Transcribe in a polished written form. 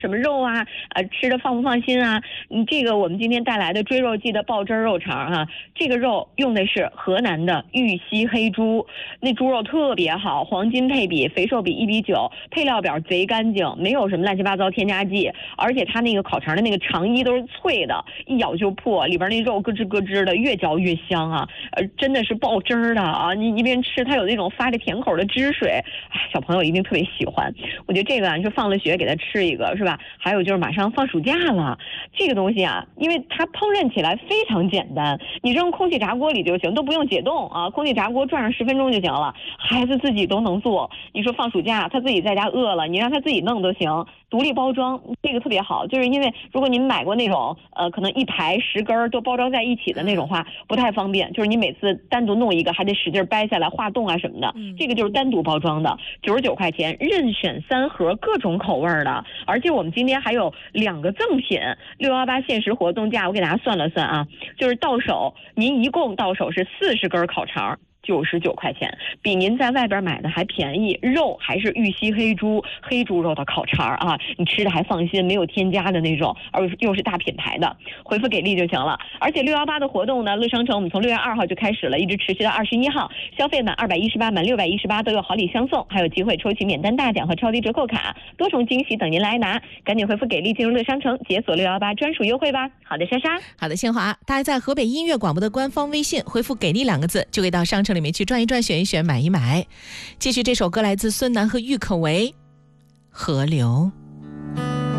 什么肉啊，吃的放不放心啊？这个我们今天带来的追肉季的爆汁肉肠啊，这个肉用的是河南的玉溪黑猪，那猪肉特别好，黄金配比，肥瘦比1:9，配料表贼干净，没有什么乱七八糟添加剂，而且它那个烤肠的那个肠衣都是脆的，一咬就破，里边那肉咯吱咯吱的，越嚼越香啊，真的是爆汁儿的啊！你一边吃，它有那种发着甜口的汁水，小朋友一定特别喜欢。我觉得这个你说放了学给他吃一个是吧？还有就是马上放暑假了，这个东西啊，因为它烹饪起来非常简单，你扔空气炸锅里就行，都不用解冻啊，空气炸锅转上10分钟就行了，孩子自己都能做。你说放暑假他自己在家饿了，你让他自己弄都行，独立包装，这个特别好。就是因为如果您买过那种可能一排10根都包装在一起的那种话，不太方便，就是你每次单独弄一个还得使劲掰下来化冻啊什么的，这个就是单独包装的，99块钱，任选3盒各种口味的，而且我们今天还有2个赠品，618限时活动价，我给大家算了算啊，就是到手您一共到手是40根烤肠，99块钱，比您在外边买的还便宜，肉还是玉溪黑猪肉的烤肠啊，你吃的还放心，没有添加的那种，而又是大品牌的，回复给力就行了。而且618的活动呢，乐商城我们从6月2号就开始了，一直持续到21号，消费满218满618都有好礼相送，还有机会抽取免单大奖和超低折扣卡，多重惊喜等您来拿，赶紧回复给力进入乐商城解锁618专属优惠吧。好的，莎莎。 好的，新华，大家在河北音乐广播的官方微信回复给力2个字，就可以到商城里面去转一转，选一选，买一买。继续这首歌来自孙楠和郁可唯，河流。